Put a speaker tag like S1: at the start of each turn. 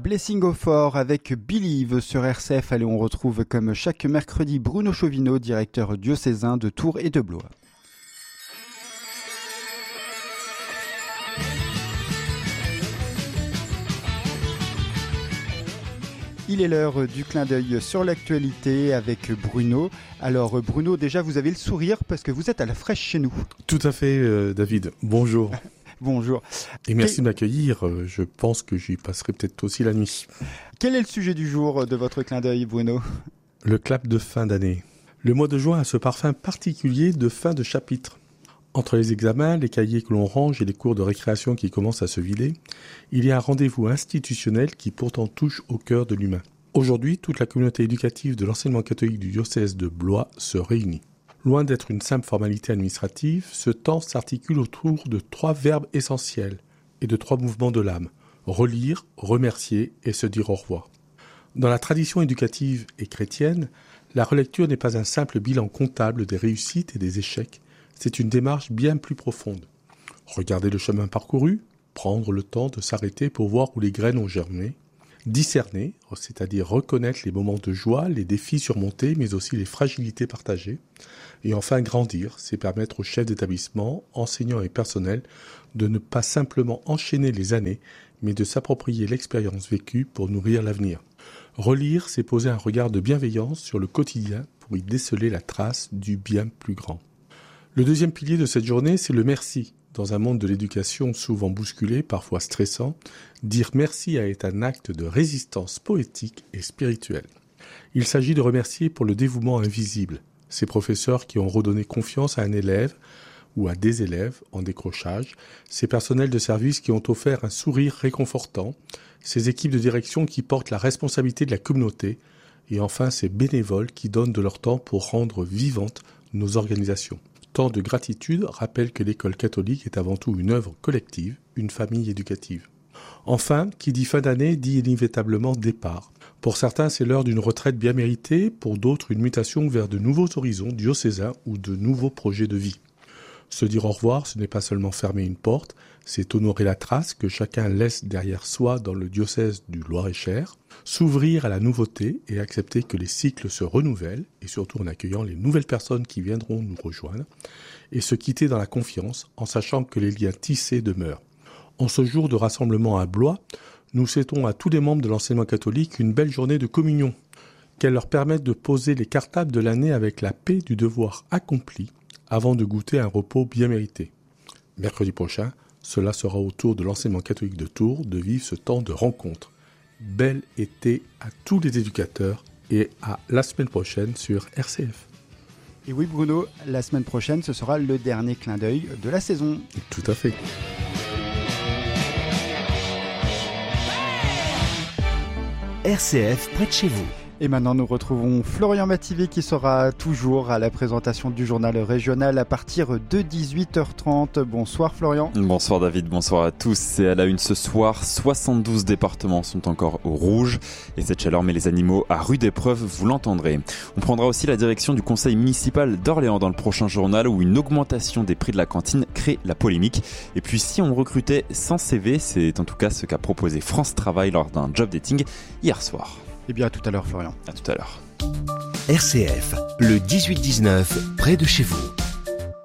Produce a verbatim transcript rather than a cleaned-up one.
S1: Blessing au fort avec Believe sur R C F. Allez, on retrouve comme chaque mercredi Bruno Chauvineau, directeur diocésain de Tours et de Blois. Il est l'heure du clin d'œil sur l'actualité avec Bruno. Alors Bruno, déjà vous avez le sourire parce que vous êtes à la fraîche chez nous.
S2: Tout à fait euh, David, bonjour.
S1: Bonjour.
S2: Et merci Quel... de m'accueillir, je pense que j'y passerai peut-être aussi la nuit.
S1: Quel est le sujet du jour de votre clin d'œil Bruno ?
S2: Le clap de fin d'année. Le mois de juin a ce parfum particulier de fin de chapitre. Entre les examens, les cahiers que l'on range et les cours de récréation qui commencent à se vider, il y a un rendez-vous institutionnel qui pourtant touche au cœur de l'humain. Aujourd'hui, toute la communauté éducative de l'enseignement catholique du diocèse de Blois se réunit. Loin d'être une simple formalité administrative, ce temps s'articule autour de trois verbes essentiels et de trois mouvements de l'âme, relire, remercier et se dire au revoir. Dans la tradition éducative et chrétienne, la relecture n'est pas un simple bilan comptable des réussites et des échecs, c'est une démarche bien plus profonde. Regarder le chemin parcouru, prendre le temps de s'arrêter pour voir où les graines ont germé, discerner, c'est-à-dire reconnaître les moments de joie, les défis surmontés, mais aussi les fragilités partagées, et enfin grandir, c'est permettre aux chefs d'établissement, enseignants et personnels de ne pas simplement enchaîner les années, mais de s'approprier l'expérience vécue pour nourrir l'avenir. Relire, c'est poser un regard de bienveillance sur le quotidien pour y déceler la trace du bien plus grand. Le deuxième pilier de cette journée, c'est le merci. Dans un monde de l'éducation souvent bousculé, parfois stressant, dire merci a été un acte de résistance poétique et spirituelle. Il s'agit de remercier pour le dévouement invisible, ces professeurs qui ont redonné confiance à un élève ou à des élèves en décrochage, ces personnels de service qui ont offert un sourire réconfortant, ces équipes de direction qui portent la responsabilité de la communauté, et enfin ces bénévoles qui donnent de leur temps pour rendre vivantes nos organisations. Tant de gratitude rappelle que l'école catholique est avant tout une œuvre collective, une famille éducative. Enfin, qui dit fin d'année dit inévitablement départ. Pour certains, c'est l'heure d'une retraite bien méritée, pour d'autres, une mutation vers de nouveaux horizons diocésains ou de nouveaux projets de vie. Se dire au revoir, ce n'est pas seulement fermer une porte, c'est honorer la trace que chacun laisse derrière soi dans le diocèse du Loir-et-Cher, s'ouvrir à la nouveauté et accepter que les cycles se renouvellent, et surtout en accueillant les nouvelles personnes qui viendront nous rejoindre, et se quitter dans la confiance en sachant que les liens tissés demeurent. En ce jour de rassemblement à Blois, nous souhaitons à tous les membres de l'enseignement catholique une belle journée de communion, qu'elle leur permette de poser les cartables de l'année avec la paix du devoir accompli, avant de goûter un repos bien mérité. Mercredi prochain, cela sera au tour de l'enseignement catholique de Tours de vivre ce temps de rencontre. Bel été à tous les éducateurs et à la semaine prochaine sur R C F.
S1: Et oui Bruno, la semaine prochaine, ce sera le dernier clin d'œil de la saison.
S2: Tout à fait.
S3: R C F près de chez vous.
S1: Et maintenant, nous retrouvons Florian Mativé qui sera toujours à la présentation du journal régional à partir de dix-huit heures trente. Bonsoir Florian.
S4: Bonsoir David, bonsoir à tous. C'est à la une ce soir, soixante-douze départements sont encore au rouge et cette chaleur met les animaux à rude épreuve, vous l'entendrez. On prendra aussi la direction du conseil municipal d'Orléans dans le prochain journal où une augmentation des prix de la cantine crée la polémique. Et puis si on recrutait sans C V, c'est en tout cas ce qu'a proposé France Travail lors d'un job dating hier soir.
S1: Et bien à tout à l'heure Florian.
S4: À tout à l'heure.
S3: R C F, le dix-huit dix-neuf, près de chez vous.